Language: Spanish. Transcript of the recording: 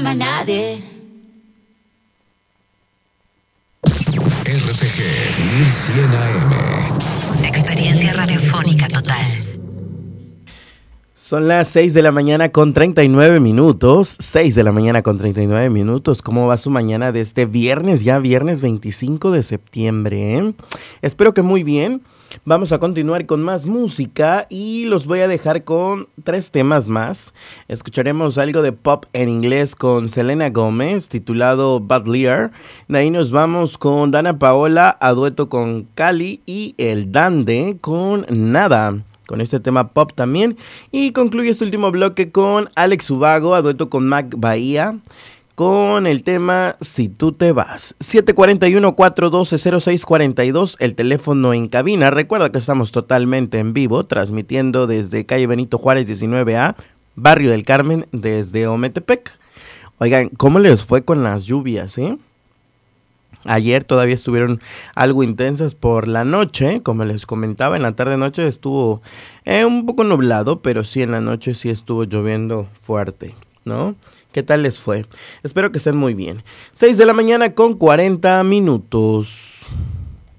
más nadie. RTG 1100 AM. Experiencia radiofónica total. Son las 6 de la mañana con 39 minutos. 6 de la mañana con 39 minutos. ¿Cómo va su mañana de este viernes? Ya viernes 25 de septiembre, ¿eh? Espero que muy bien. Vamos a continuar con más música y los voy a dejar con 3 temas más. Escucharemos algo de pop en inglés con Selena Gómez, titulado Bad Liar. De ahí nos vamos con Dana Paola a dueto con Cali y El Dande con Nada, con este tema pop también. Y concluye este último bloque con Alex Ubago a dueto con Mac Bahía, con el tema Si tú te vas. 741-412-0642, el teléfono en cabina. Recuerda que estamos totalmente en vivo, transmitiendo desde calle Benito Juárez 19A, Barrio del Carmen, desde Ometepec. Oigan, ¿cómo les fue con las lluvias, Ayer todavía estuvieron algo intensas por la noche, como les comentaba, en la tarde-noche estuvo un poco nublado, pero sí en la noche sí estuvo lloviendo fuerte, ¿no? ¿Qué tal les fue? Espero que estén muy bien. 6 de la mañana con 40 minutos.